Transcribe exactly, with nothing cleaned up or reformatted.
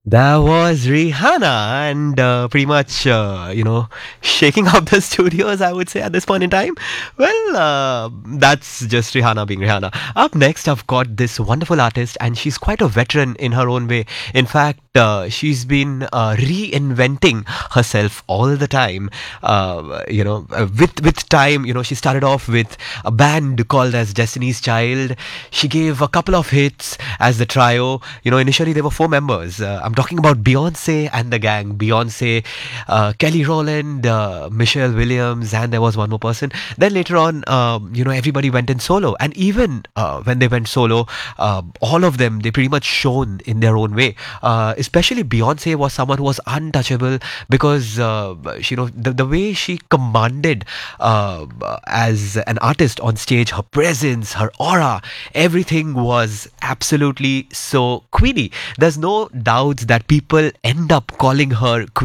That was Rihanna, and uh, pretty much, uh, you know, shaking up the studios, I would say, at this point in time. Well, uh, that's just Rihanna being Rihanna. Up next, I've got this wonderful artist, and she's quite a veteran in her own way. In fact, uh, she's been uh, reinventing herself all the time. Uh, you know, uh, with with time, you know, she started off with a band called as Destiny's Child. She gave a couple of hits as the trio. You know, initially there were four members. Uh, I'm talking about Beyonce and the gang. Beyonce, uh, Kelly Rowland, uh, Michelle Williams, and there was one more person. Then later on, um, you know, everybody went in solo. And even uh, when they went solo, uh, all of them, they pretty much shone in their own way. Uh, especially Beyonce was someone who was untouchable because, uh, she, you know, the, the way she commanded uh, as an artist on stage, her presence, her aura, everything was absolutely so queenie. There's no doubt that people end up calling her queen